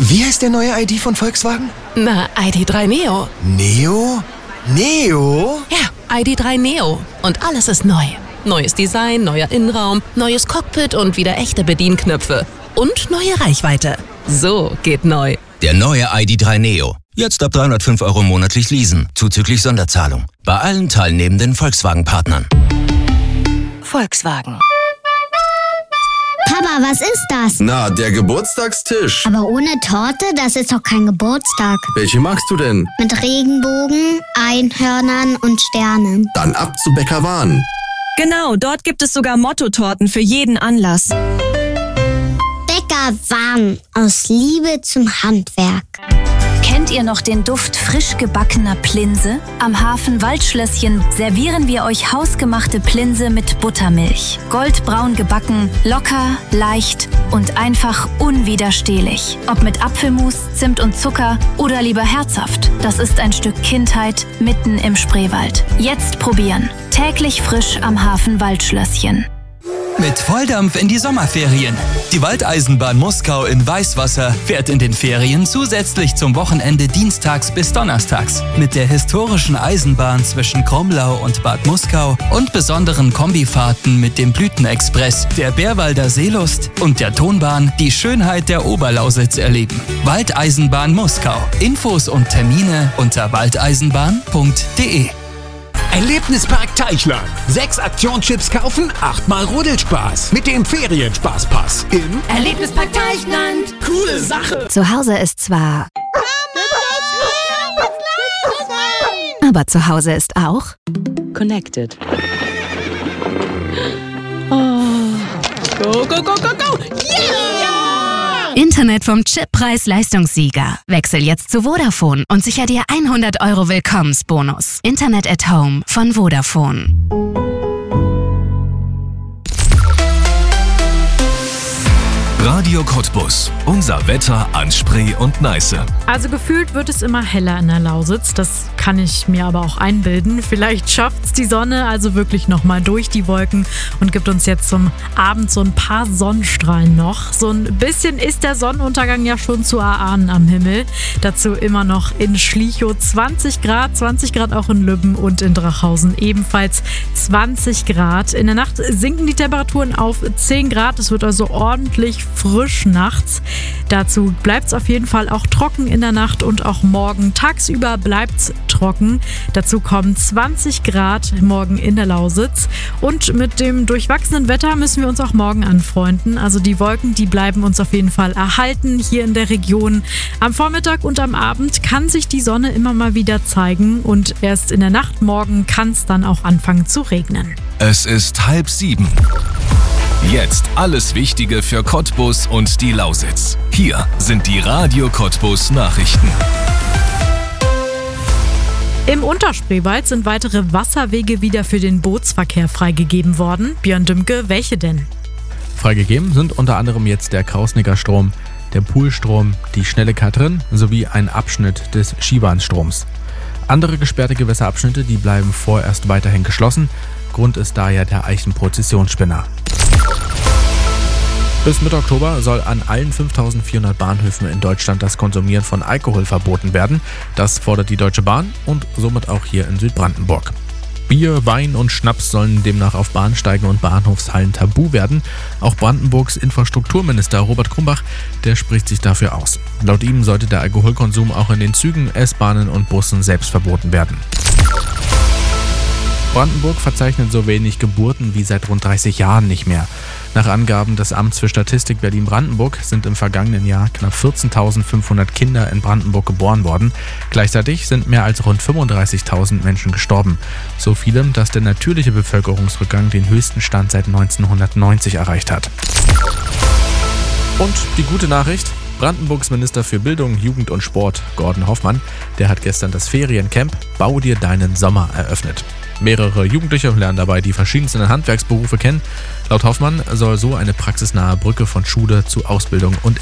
Wie heißt der neue ID von Volkswagen? Na, ID.3 Neo. Neo? Neo? Ja, ID.3 Neo. Und alles ist neu. Neues Design, neuer Innenraum, neues Cockpit und wieder echte Bedienknöpfe. Und neue Reichweite. So geht neu. Der neue ID.3 Neo. Jetzt ab 305 € monatlich leasen, zuzüglich Sonderzahlung. Bei allen teilnehmenden Volkswagen-Partnern. Volkswagen. Papa, was ist das? Na, der Geburtstagstisch. Aber ohne Torte, das ist doch kein Geburtstag. Welche magst du denn? Mit Regenbogen, Einhörnern und Sternen. Dann ab zu Bäcker Wahn. Genau, dort gibt es sogar Mottotorten für jeden Anlass. Bäcker Wahn, aus Liebe zum Handwerk. Kennt ihr noch den Duft frisch gebackener Plinse? Am Hafen Waldschlösschen servieren wir euch hausgemachte Plinse mit Buttermilch. Goldbraun gebacken, locker, leicht und einfach unwiderstehlich. Ob mit Apfelmus, Zimt und Zucker oder lieber herzhaft. Das ist ein Stück Kindheit mitten im Spreewald. Jetzt probieren. Täglich frisch am Hafen Waldschlösschen. Mit Volldampf in die Sommerferien. Die Waldeisenbahn Muskau in Weißwasser fährt in den Ferien zusätzlich zum Wochenende dienstags bis donnerstags. Mit der historischen Eisenbahn zwischen Kromlau und Bad Muskau und besonderen Kombifahrten mit dem Blütenexpress, der Bärwalder Seelust und der Tonbahn die Schönheit der Oberlausitz erleben. Waldeisenbahn Muskau. Infos und Termine unter waldeisenbahn.de. Erlebnispark Teichland. 6 Aktionschips kaufen, 8-mal Rodelspaß. Mit dem Ferienspaßpass im Erlebnispark Teichland. Coole Sache. Zu Hause ist zwar... Aber zu Hause ist auch... Connected. Oh. Go, go, go, go, go! Yeah! Internet vom Chip-Preis-Leistungssieger. Wechsel jetzt zu Vodafone und sicher dir 100 € Willkommensbonus. Internet at Home von Vodafone. Radio Cottbus. Unser Wetter an Spree und Neiße. Also gefühlt wird es immer heller in der Lausitz. Das kann ich mir aber auch einbilden. Vielleicht schafft's die Sonne also wirklich nochmal durch die Wolken und gibt uns jetzt zum Abend so ein paar Sonnenstrahlen noch. So ein bisschen ist der Sonnenuntergang ja schon zu erahnen am Himmel. Dazu immer noch in Schlichow 20 Grad auch in Lübben und in Drachhausen ebenfalls 20 Grad. In der Nacht sinken die Temperaturen auf 10 Grad. Es wird also ordentlich frisch nachts. Dazu bleibt es auf jeden Fall auch trocken in der Nacht und auch morgen tagsüber bleibt es trocken. Dazu kommen 20 Grad morgen in der Lausitz. Und mit dem durchwachsenen Wetter müssen wir uns auch morgen anfreunden. Also die Wolken, die bleiben uns auf jeden Fall erhalten hier in der Region. Am Vormittag und am Abend kann sich die Sonne immer mal wieder zeigen und erst in der Nacht morgen kann es dann auch anfangen zu regnen. Es ist 6:30. Jetzt alles Wichtige für Cottbus und die Lausitz. Hier sind die Radio Cottbus Nachrichten. Im Unterspreewald sind weitere Wasserwege wieder für den Bootsverkehr freigegeben worden. Björn Dümke, welche denn? Freigegeben sind unter anderem jetzt der Krausnicker Strom, der Poolstrom, die Schnelle Katrin sowie ein Abschnitt des Schiebanstroms. Andere gesperrte Gewässerabschnitte, die bleiben vorerst weiterhin geschlossen. Grund ist daher der Eichenprozessionsspinner. Bis Mitte Oktober soll an allen 5.400 Bahnhöfen in Deutschland das Konsumieren von Alkohol verboten werden. Das fordert die Deutsche Bahn und somit auch hier in Südbrandenburg. Bier, Wein und Schnaps sollen demnach auf Bahnsteigen und Bahnhofshallen tabu werden. Auch Brandenburgs Infrastrukturminister Robert Krumbach, der spricht sich dafür aus. Laut ihm sollte der Alkoholkonsum auch in den Zügen, S-Bahnen und Bussen selbst verboten werden. Brandenburg verzeichnet so wenig Geburten wie seit rund 30 Jahren nicht mehr. Nach Angaben des Amts für Statistik Berlin-Brandenburg sind im vergangenen Jahr knapp 14.500 Kinder in Brandenburg geboren worden. Gleichzeitig sind mehr als rund 35.000 Menschen gestorben. So viele, dass der natürliche Bevölkerungsrückgang den höchsten Stand seit 1990 erreicht hat. Und die gute Nachricht: Brandenburgs Minister für Bildung, Jugend und Sport, Gordon Hoffmann, der hat gestern das Feriencamp Bau dir deinen Sommer eröffnet. Mehrere Jugendliche lernen dabei die verschiedensten Handwerksberufe kennen. Laut Hoffmann soll so eine praxisnahe Brücke von Schule zu Ausbildung und